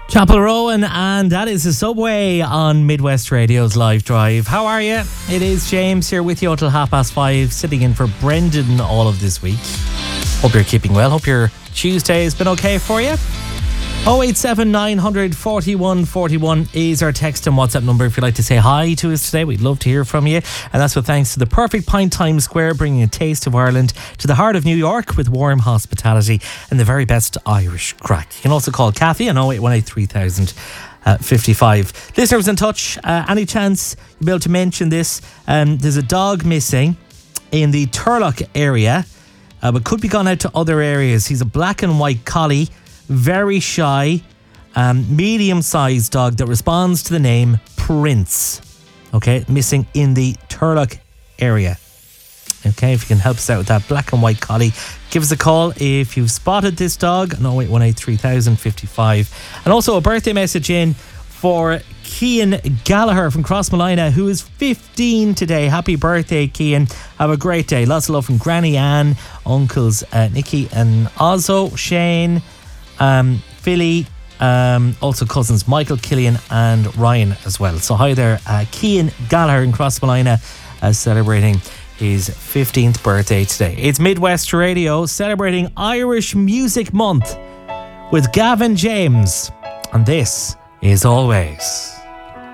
Chapel Rowan, and that is the Subway on Midwest Radio's Live Drive. How are you? It is James here with you until 5:30, sitting in for Brendan all of this week. Hope you're keeping well. Hope your Tuesday has been okay for you. 087 900 41 41 is our text and WhatsApp number if you'd like to say hi to us today. We'd love to hear from you. And that's with thanks to the perfect pint Times Square, bringing a taste of Ireland to the heart of New York with warm hospitality and the very best Irish crack. You can also call Kathy on 0818 3000 55. Listeners in touch, any chance you'll be able to mention this? There's a dog missing in the Turlock area, but could be gone out to other areas. He's a black and white collie. Very shy, medium-sized dog that responds to the name Prince. Okay, missing in the Turlock area. Okay, if you can help us out with that black and white collie, give us a call if you've spotted this dog. 0818 3000 55. And also a birthday message in for Cian Gallagher from Crossmolina, who is 15 today. Happy birthday, Cian. Have a great day. Lots of love from Granny Ann, uncles Nicky and Ozzo, Shane, Philly, also cousins Michael, Killian and Ryan as well. So hi there, Cian Gallagher in Crossmolina, celebrating his 15th birthday today. It's Midwest Radio celebrating Irish Music Month with Gavin James, and this is Always.